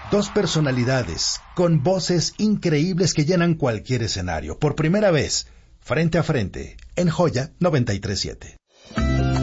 Dos personalidades con voces increíbles que llenan cualquier escenario. Por primera vez, frente a frente, en Joya 93.7.